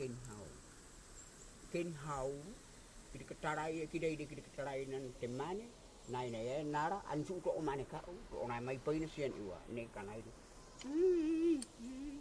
ken hau kiri ketarai kiri ketarai nan temane nai nai nara ansu to mane ka to nai mai pain sian iwa ne kanai